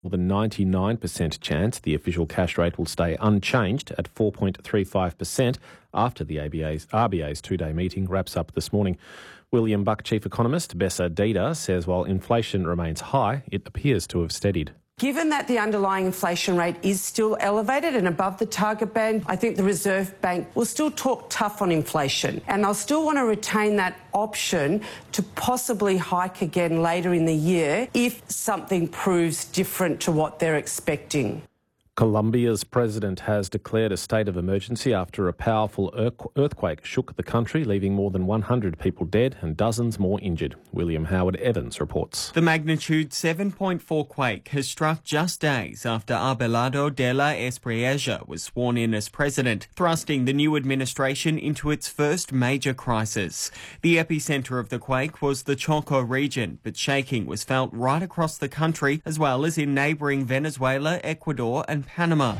More than 99% chance the official cash rate will stay unchanged at 4.35% after the RBA's two-day meeting wraps up this morning. William Buck chief economist Bessa Dida says while inflation remains high, it appears to have steadied. Given that the underlying inflation rate is still elevated and above the target band, I think the Reserve Bank will still talk tough on inflation, and they'll still want to retain that option to possibly hike again later in the year if something proves different to what they're expecting. Colombia's president has declared a state of emergency after a powerful earthquake shook the country, leaving more than 100 people dead and dozens more injured. William Howard Evans reports. The magnitude 7.4 quake has struck just days after Abelardo de la Espriella was sworn in as president, thrusting the new administration into its first major crisis. The epicentre of the quake was the Choco region, but shaking was felt right across the country, as well as in neighbouring Venezuela, Ecuador and Panama.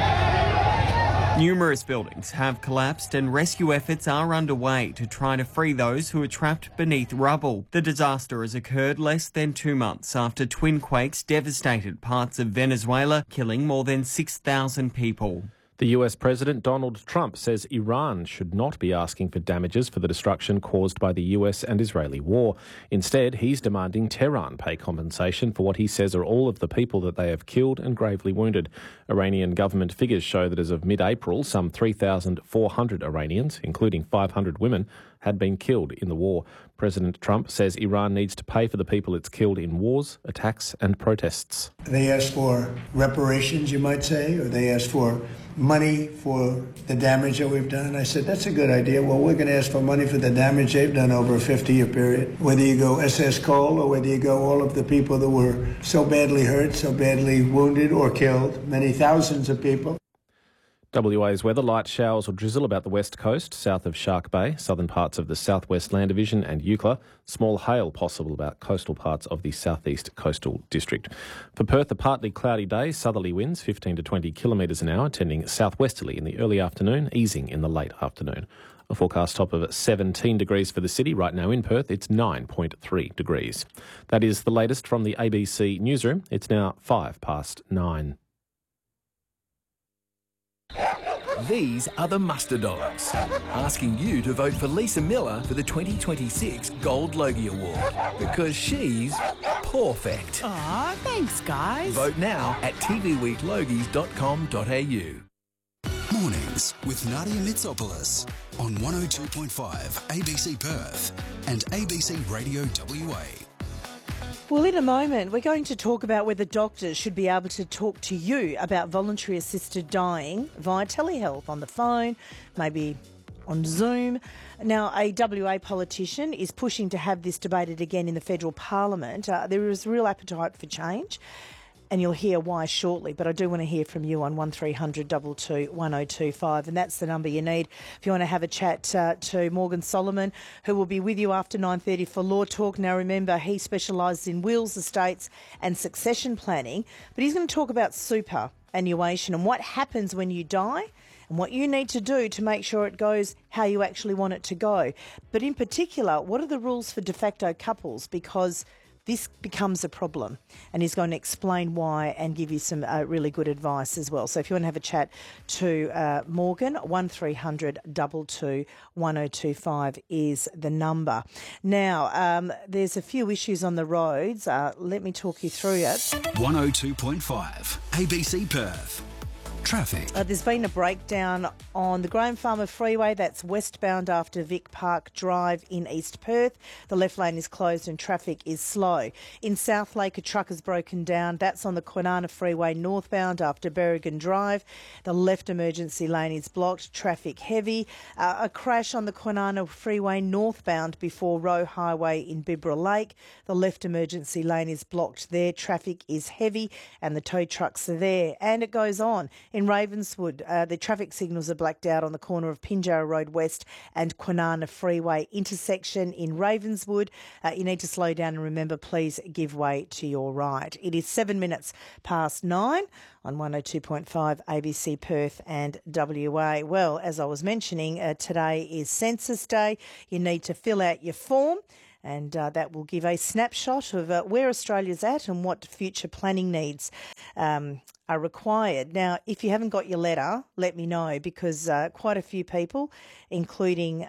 Numerous buildings have collapsed and rescue efforts are underway to try to free those who are trapped beneath rubble. The disaster has occurred less than 2 months after twin quakes devastated parts of Venezuela, killing more than 6,000 people. The US President Donald Trump says Iran should not be asking for damages for the destruction caused by the US and Israeli war. Instead, he's demanding Tehran pay compensation for what he says are all of the people that they have killed and gravely wounded. Iranian government figures show that as of mid-April, some 3,400 Iranians, including 500 women, had been killed in the war. President Trump says Iran needs to pay for the people it's killed in wars, attacks and protests. They asked for reparations, you might say, or they asked for money for the damage that we've done. I said, that's a good idea. Well, we're going to ask for money for the damage they've done over a 50-year period. Whether you go SS Cole or whether you go all of the people that were so badly hurt, so badly wounded or killed, many thousands of people. WA's weather: light showers or drizzle about the west coast, south of Shark Bay, southern parts of the southwest Land Division and Eucla. Small hail possible about coastal parts of the southeast coastal district. For Perth, a partly cloudy day, southerly winds 15 to 20 kilometres an hour, tending southwesterly in the early afternoon, easing in the late afternoon. A forecast top of 17 degrees for the city. Right now in Perth, it's 9.3 degrees. That is the latest from the ABC newsroom. It's now 9:05. These are the Muster Dollars, asking you to vote for Lisa Miller for the 2026 Gold Logie Award, because she's perfect. Aw, thanks, guys. Vote now at tvweeklogies.com.au. Mornings with Nadia Mitsopoulos on 102.5 ABC Perth and ABC Radio WA. Well, in a moment, we're going to talk about whether doctors should be able to talk to you about voluntary assisted dying via telehealth, on the phone, maybe on Zoom. Now, a WA politician is pushing to have this debated again in the federal parliament. There is real appetite for change, and you'll hear why shortly, but I do want to hear from you on 1300 22 1025, and that's the number you need if you want to have a chat to Morgan Solomon, who will be with you after 9:30 for Law Talk. Now, remember, he specialises in wills, estates and succession planning, but he's going to talk about superannuation and what happens when you die and what you need to do to make sure it goes how you actually want it to go. But in particular, what are the rules for de facto couples, because this becomes a problem, and he's going to explain why and give you some really good advice as well. So if you want to have a chat to Morgan, 1300 22 1025 is the number. Now, there's a few issues on the roads. Let me talk you through it. 102.5 ABC Perth. Traffic. There's been a breakdown on the Graham Farmer Freeway. That's westbound after Vic Park Drive in East Perth. The left lane is closed and traffic is slow. In South Lake, a truck has broken down. That's on the Kwinana Freeway northbound after Berrigan Drive. The left emergency lane is blocked. Traffic heavy. A crash on the Kwinana Freeway northbound before Roe Highway in Bibra Lake. The left emergency lane is blocked there. Traffic is heavy and the tow trucks are there. And it goes on. In Ravenswood, the traffic signals are blacked out on the corner of Pinjarra Road West and Kwinana Freeway intersection in Ravenswood. You need to slow down and remember, please give way to your right. It is 7 minutes past 9 on 102.5 ABC Perth and WA. Well, as I was mentioning, today is Census Day. You need to fill out your form. And that will give a snapshot of where Australia's at and what future planning needs are required. Now, if you haven't got your letter, let me know, because quite a few people, including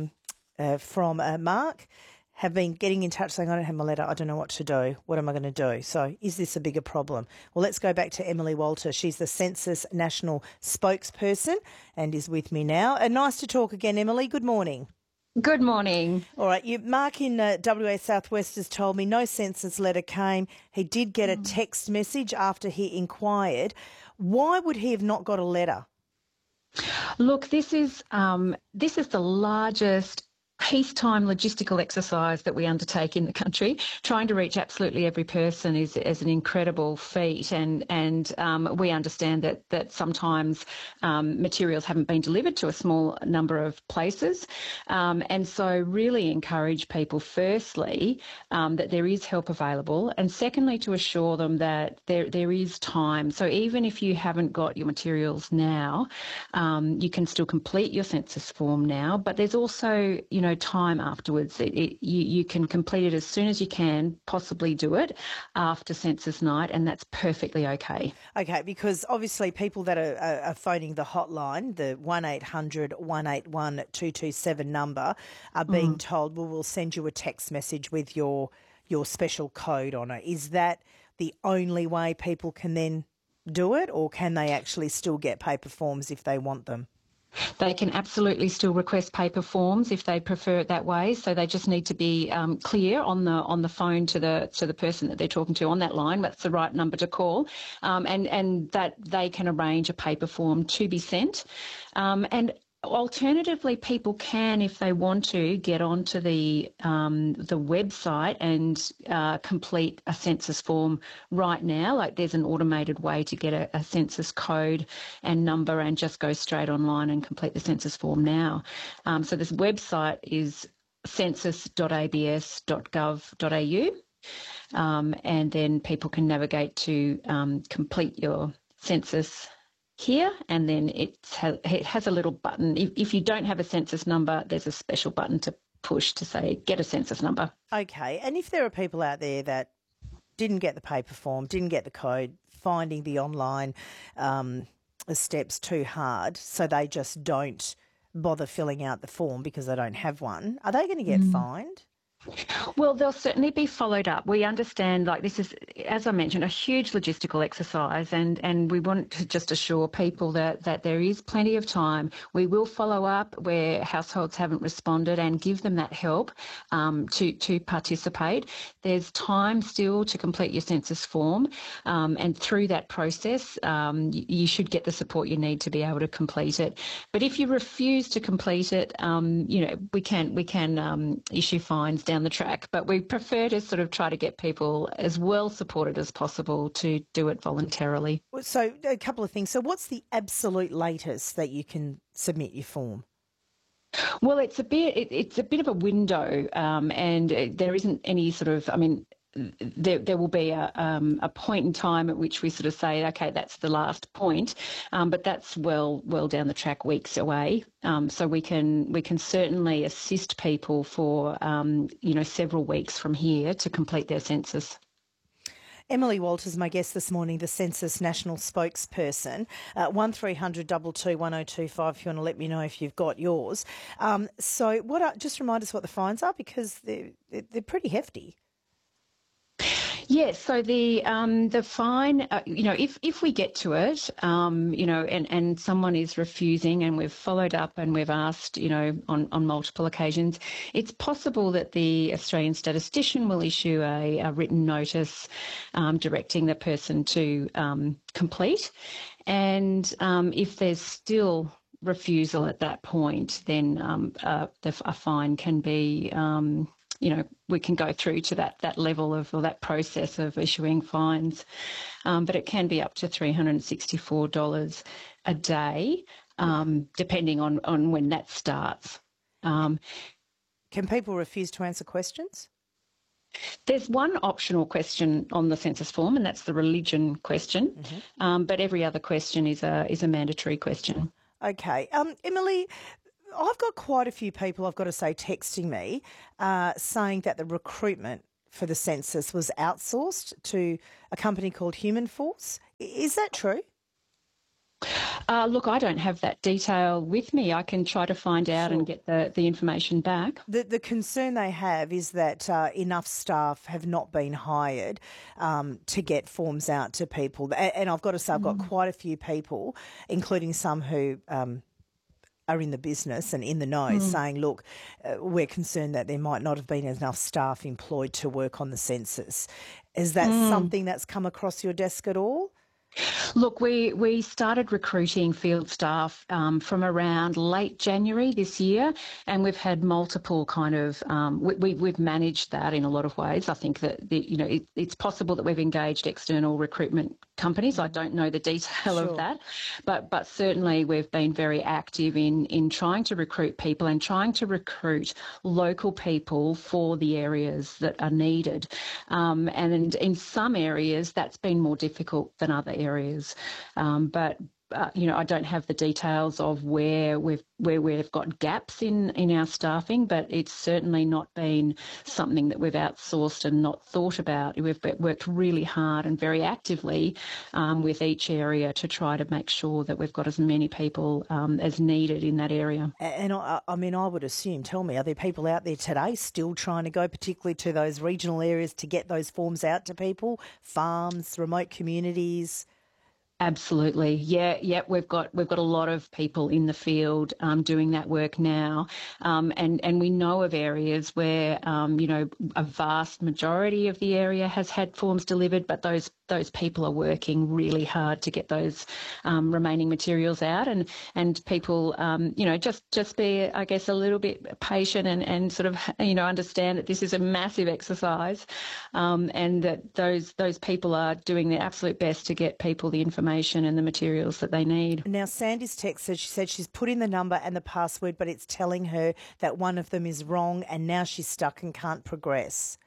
from Mark, have been getting in touch saying, I don't have my letter, I don't know what to do. What am I going to do? So is this a bigger problem? Well, let's go back to Emily Walter. She's the Census National spokesperson and is with me now. And nice to talk again, Emily. Good morning. Good morning. All right, Mark in WA Southwest has told me no census letter came. He did get a text message after he inquired. Why would he have not got a letter? Look, this is the largest peacetime logistical exercise that we undertake in the country. Trying to reach absolutely every person is an incredible feat, and we understand that sometimes materials haven't been delivered to a small number of places, and so really encourage people, firstly, that there is help available, and secondly, to assure them that there is time. So even if you haven't got your materials now, you can still complete your census form now, but there's also, time afterwards. You can complete it as soon as you can, possibly do it after census night, and that's perfectly okay. Okay, because obviously people that are phoning the hotline, the 1800 181 227 number, are being told, well, we'll send you a text message with your special code on it. Is that the only way people can then do it, or can they actually still get paper forms if they want them? They can absolutely still request paper forms if they prefer it that way. So they just need to be clear on the phone to the person that they're talking to on that line. That's the right number to call, and that they can arrange a paper form to be sent. And alternatively, people can, if they want to, get onto the website and complete a census form right now. Like, there's an automated way to get a census code and number and just go straight online and complete the census form now. So this website is census.abs.gov.au, and then people can navigate to complete your census here, and then it has a little button. If you don't have a census number, there's a special button to push to say, get a census number. Okay, and if there are people out there that didn't get the paper form, didn't get the code, finding the online steps too hard, so they just don't bother filling out the form because they don't have one, are they going to get fined? Well, they'll certainly be followed up. We understand, this is, as I mentioned, a huge logistical exercise, and we want to just assure people that there is plenty of time. We will follow up where households haven't responded and give them that help to participate. There's time still to complete your census form, and through that process, you should get the support you need to be able to complete it. But if you refuse to complete it, we can issue fines down the track, but we prefer to sort of try to get people as well supported as possible to do it voluntarily. So a couple of things. So what's the absolute latest that you can submit your form? Well, it's a bit of a window, and there isn't any sort of, there will be a point in time at which we sort of say, okay, that's the last point, but that's well down the track, weeks away. So we can certainly assist people for several weeks from here to complete their census. Emily Walters, my guest this morning, the Census National spokesperson. 1300 22 1025 if you want to let me know if you've got yours. So just remind us what the fines are, because they're pretty hefty. Yes, so the fine, if we get to it, and someone is refusing, and we've followed up and we've asked, on multiple occasions, it's possible that the Australian statistician will issue a written notice directing the person to complete. And if there's still refusal at that point, then a fine can be we can go through to that level of, or that process of issuing fines. But it can be up to $364 a day, depending on when that starts. Can people refuse to answer questions? There's one optional question on the census form, and that's the religion question. But every other question is a mandatory question. Okay. Emily, I've got quite a few people, I've got to say, texting me saying that the recruitment for the census was outsourced to a company called Human Force. Is that true? Look, I don't have that detail with me. I can try to find out and get the information back. The concern they have is that enough staff have not been hired to get forms out to people. And I've got to say, I've got quite a few people, including some who are in the business and in the know, saying, look, we're concerned that there might not have been enough staff employed to work on the census. Is that something that's come across your desk at all? Look, we started recruiting field staff from around late January this year, and we've had multiple kind of we've managed that in a lot of ways. I think that it's possible that we've engaged external recruitment companies. I don't know the detail of that, but certainly we've been very active in trying to recruit people and trying to recruit local people for the areas that are needed. And in some areas that's been more difficult than other areas. But I don't have the details of where we've got gaps in our staffing, but it's certainly not been something that we've outsourced and not thought about. We've worked really hard and very actively with each area to try to make sure that we've got as many people as needed in that area. And I mean, I would assume, tell me, are there people out there today still trying to go particularly to those regional areas to get those forms out to people, farms, remote communities? Absolutely. Yeah. We've got a lot of people in the field doing that work now. And we know of areas where, a vast majority of the area has had forms delivered, but those people are working really hard to get those remaining materials out and people, just be, I guess, a little bit patient and sort of, understand that this is a massive exercise and that those people are doing their absolute best to get people the information and the materials that they need. Now, Sandy's text said, she said she's put in the number and the password, but it's telling her that one of them is wrong and now she's stuck and can't progress.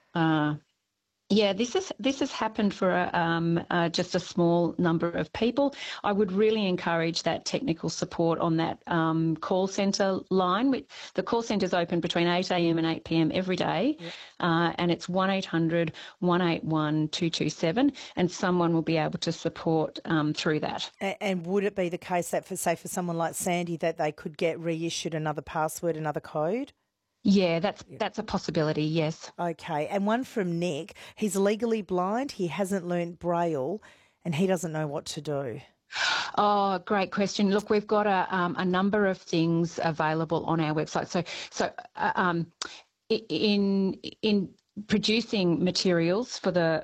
Yeah, this has happened for just a small number of people. I would really encourage that technical support on that call centre line. The call centre is open between 8 a.m. and 8 p.m. every day, and it's 1800 181 227, and someone will be able to support through that. And would it be the case that, for someone like Sandy, that they could get reissued another password, another code? Yeah, that's a possibility, yes. Okay, and one from Nick. He's legally blind, he hasn't learnt Braille, and he doesn't know what to do. Oh, great question. Look, we've got a number of things available on our website. So in producing materials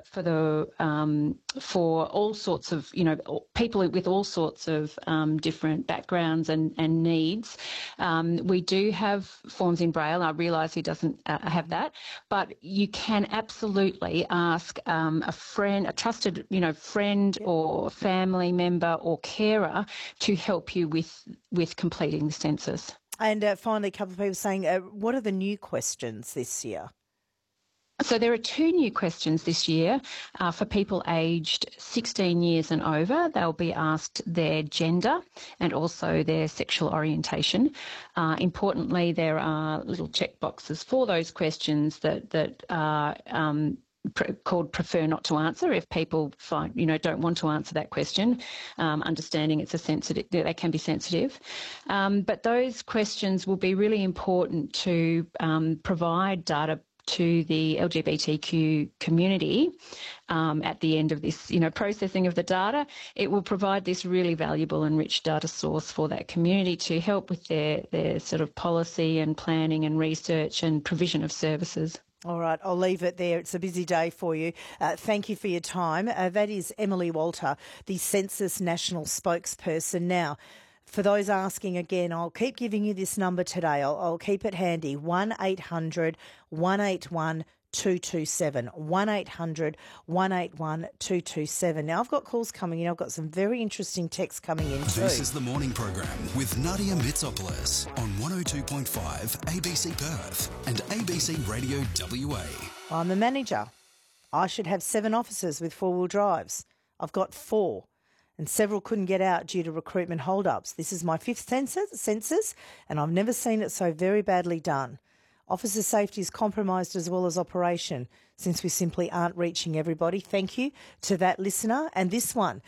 for all sorts of people with all sorts of different backgrounds and needs. We do have forms in Braille. I realise he doesn't have that, but you can absolutely ask a trusted friend or family member or carer to help you with completing the census. And finally, a couple of people saying, what are the new questions this year? So there are 2 new questions this year for people aged 16 years and over. They'll be asked their gender and also their sexual orientation. Importantly, there are little check boxes for those questions that are called prefer not to answer if people don't want to answer that question, understanding they can be sensitive. But those questions will be really important to provide data to the LGBTQ community at the end of this, processing of the data. It will provide this really valuable and rich data source for that community to help with their sort of policy and planning and research and provision of services. All right, I'll leave it there. It's a busy day for you. Thank you for your time. That is Emily Walter, the Census National spokesperson. Now, for those asking again, I'll keep giving you this number today. I'll keep it handy, 1800 181 227, 1800 181 227. Now, I've got calls coming in. I've got some very interesting texts coming in too. This is the morning program with Nadia Mitsopoulos on 102.5 ABC Perth and ABC Radio WA. I'm the manager. I should have 7 officers with 4-wheel drives. I've got 4. and several couldn't get out due to recruitment hold-ups. This is my 5th census, and I've never seen it so very badly done. Officer safety is compromised as well as operation, since we simply aren't reaching everybody. Thank you to that listener. And this one,